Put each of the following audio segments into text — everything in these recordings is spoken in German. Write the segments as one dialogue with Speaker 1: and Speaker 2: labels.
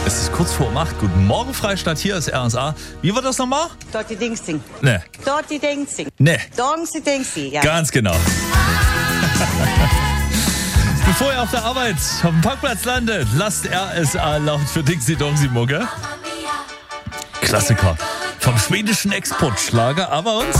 Speaker 1: Es ist kurz vor 8. Guten Morgen, Freistadt. Hier ist RSA. Wie war das nochmal?
Speaker 2: Dort Dingsing.
Speaker 1: Ne.
Speaker 2: Dort Dingsing.
Speaker 1: Ne.
Speaker 2: Dingsing, ja.
Speaker 1: Ganz genau. Bevor ihr auf der Arbeit auf dem Parkplatz landet, lasst RSA laut für Dixie Dongsi Mucke. Klassiker vom schwedischen Exportschlager, aber uns.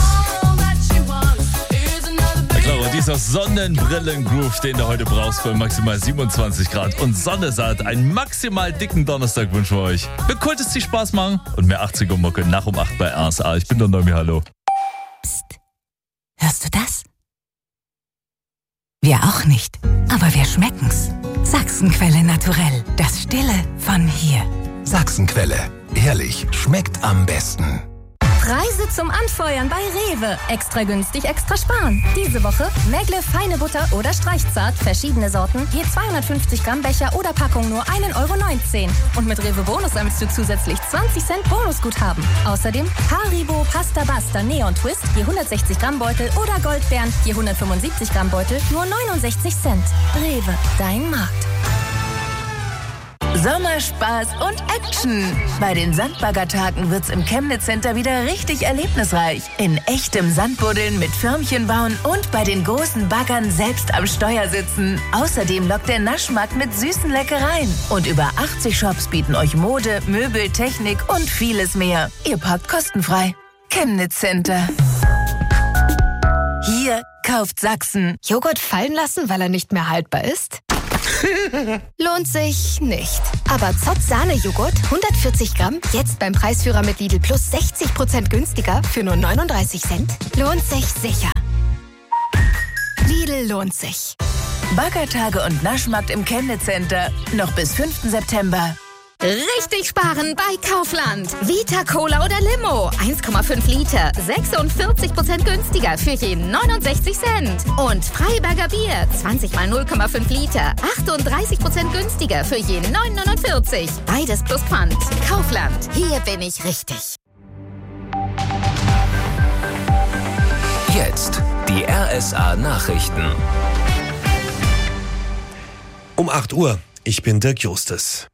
Speaker 1: Ich glaube, dieser Sonnenbrillen-Groove, den du heute brauchst, bei maximal 27 Grad und Sonne satt. Einen maximal dicken Donnerstag wünschen wir euch. Mir konnte es dir Spaß machen und mehr 80er Mucke nach um 8 bei RSA. Ich bin der Nomi, hallo.
Speaker 3: Psst. Hörst du das? Wir auch nicht, aber wir schmecken's. Sachsenquelle naturell, das Stille von hier.
Speaker 4: Sachsenquelle, ehrlich, schmeckt am besten.
Speaker 5: Preise zum Anfeuern bei Rewe. Extra günstig, extra sparen. Diese Woche Mägle, feine Butter oder Streichzart. Verschiedene Sorten. Je 250 Gramm Becher oder Packung nur 1,19 €. Und mit Rewe Bonus sammelst du zusätzlich 20 Cent Bonusguthaben. Außerdem Haribo, Pasta Basta, Neon Twist. Je 160 Gramm Beutel oder Goldbeeren. Je 175 Gramm Beutel nur 69 Cent. Rewe, dein Markt.
Speaker 6: Sommerspaß und Action. Bei den Sandbaggertagen wird's im Chemnitz Center wieder richtig erlebnisreich. In echtem Sandbuddeln mit Förmchen bauen und bei den großen Baggern selbst am Steuer sitzen. Außerdem lockt der Naschmarkt mit süßen Leckereien. Und über 80 Shops bieten euch Mode, Möbel, Technik und vieles mehr. Ihr parkt kostenfrei. Chemnitz Center. Hier kauft Sachsen.
Speaker 5: Joghurt fallen lassen, weil er nicht mehr haltbar ist? Lohnt sich nicht. Aber Zott Sahne-Joghurt, 140 Gramm, jetzt beim Preisführer mit Lidl Plus 60% günstiger für nur 39 Cent. Lohnt sich sicher. Lidl lohnt sich.
Speaker 6: Baggertage und Naschmarkt im Chemnitz Center. Noch bis 5. September.
Speaker 5: Richtig sparen bei Kaufland. Vita Cola oder Limo. 1,5 Liter. 46% günstiger für jeden 69 Cent. Und Freiberger Bier. 20 mal 0,5 Liter. 38% günstiger für jeden 9,49. Beides plus Pfand. Kaufland. Hier bin ich richtig.
Speaker 4: Jetzt die RSA Nachrichten.
Speaker 7: Um 8 Uhr. Ich bin Dirk Justus.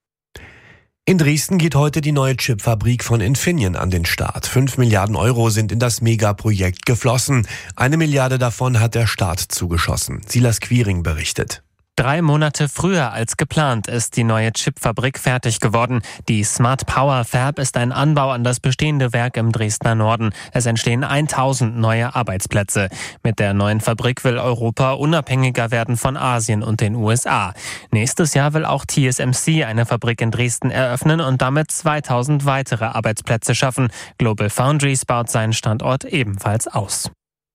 Speaker 7: In Dresden geht heute die neue Chipfabrik von Infineon an den Start. 5 Milliarden Euro sind in das Megaprojekt geflossen. 1 Milliarde davon hat der Staat zugeschossen. Silas Quiring berichtet.
Speaker 8: 3 Monate früher als geplant ist die neue Chipfabrik fertig geworden. Die Smart Power Fab ist ein Anbau an das bestehende Werk im Dresdner Norden. Es entstehen 1000 neue Arbeitsplätze. Mit der neuen Fabrik will Europa unabhängiger werden von Asien und den USA. Nächstes Jahr will auch TSMC eine Fabrik in Dresden eröffnen und damit 2000 weitere Arbeitsplätze schaffen. Global Foundries baut seinen Standort ebenfalls aus.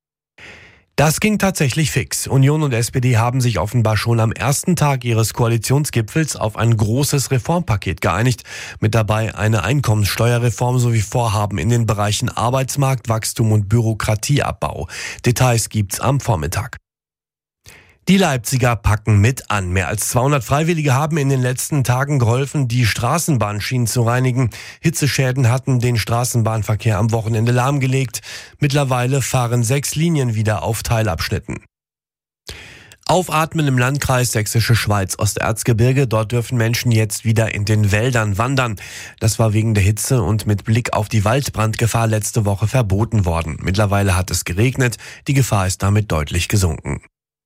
Speaker 7: Das ging tatsächlich fix. Union und SPD haben sich offenbar schon am ersten Tag ihres Koalitionsgipfels auf ein großes Reformpaket geeinigt. Mit dabei eine Einkommenssteuerreform sowie Vorhaben in den Bereichen Arbeitsmarkt, Wachstum und Bürokratieabbau. Details gibt's am Vormittag. Die Leipziger packen mit an. Mehr als 200 Freiwillige haben in den letzten Tagen geholfen, die Straßenbahnschienen zu reinigen. Hitzeschäden hatten den Straßenbahnverkehr am Wochenende lahmgelegt. Mittlerweile fahren 6 Linien wieder auf Teilabschnitten. Aufatmen im Landkreis Sächsische Schweiz, Osterzgebirge. Dort dürfen Menschen jetzt wieder in den Wäldern wandern. Das war wegen der Hitze und mit Blick auf die Waldbrandgefahr letzte Woche verboten worden. Mittlerweile hat es geregnet. Die Gefahr ist damit deutlich gesunken.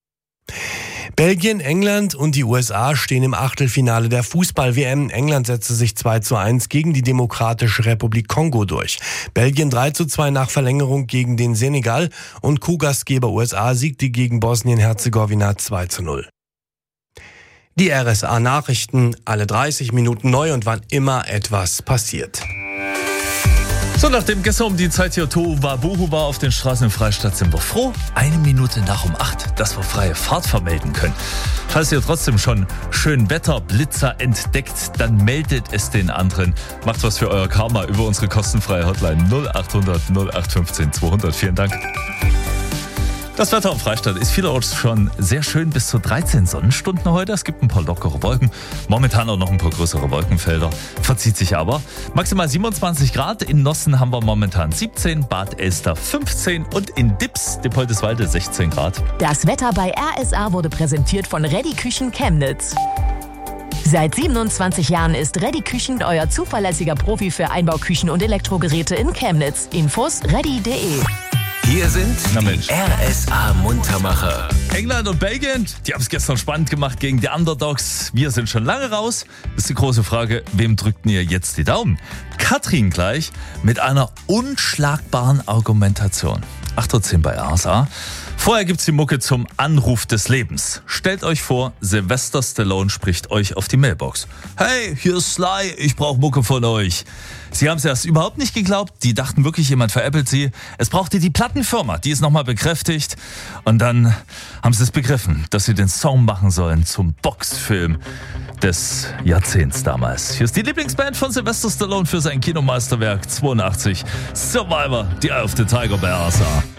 Speaker 7: Belgien, England und die USA stehen im Achtelfinale der Fußball-WM. England setzte sich 2:1 gegen die Demokratische Republik Kongo durch. Belgien 3:2 nach Verlängerung gegen den Senegal und Co-Gastgeber USA siegte gegen Bosnien-Herzegowina 2:0. Die RSA-Nachrichten, alle 30 Minuten neu und wann immer etwas passiert.
Speaker 1: So, nachdem gestern um die Zeit hier Tohuwabohu war auf den Straßen in Freistadt, sind wir froh. 1 Minute nach um 8, dass wir freie Fahrt vermelden können. Falls ihr trotzdem schon schön Wetterblitzer entdeckt, dann meldet es den anderen. Macht was für euer Karma über unsere kostenfreie Hotline 0800 0815 200. Vielen Dank. Das Wetter in Freistadt ist vielerorts schon sehr schön, bis zu 13 Sonnenstunden heute. Es gibt ein paar lockere Wolken, momentan auch noch ein paar größere Wolkenfelder. Verzieht sich aber. Maximal 27 Grad, in Nossen haben wir momentan 17, Bad Elster 15 und in Dips, Dippoldiswalde 16 Grad.
Speaker 9: Das Wetter bei RSA wurde präsentiert von Ready Küchen Chemnitz.
Speaker 6: Seit 27 Jahren ist Ready Küchen euer zuverlässiger Profi für Einbauküchen und Elektrogeräte in Chemnitz. Infos ready.de.
Speaker 4: Hier sind die RSA-Muntermacher.
Speaker 1: England und Belgien, die haben es gestern spannend gemacht gegen die Underdogs. Wir sind schon lange raus. Das ist die große Frage, wem drückt ihr jetzt die Daumen? Katrin gleich mit einer unschlagbaren Argumentation. 8:10 bei RSA. Vorher gibt's die Mucke zum Anruf des Lebens. Stellt euch vor, Sylvester Stallone spricht euch auf die Mailbox. Hey, hier ist Sly, ich brauche Mucke von euch. Sie haben es erst überhaupt nicht geglaubt. Die dachten wirklich, jemand veräppelt sie. Es brauchte die Plattenfirma, die es nochmal bekräftigt. Und dann haben sie es begriffen, dass sie den Song machen sollen zum Boxfilm des Jahrzehnts damals. Hier ist die Lieblingsband von Sylvester Stallone für sein Kinomeisterwerk 82. Survivor, die Eye of the Tiger bei RSA.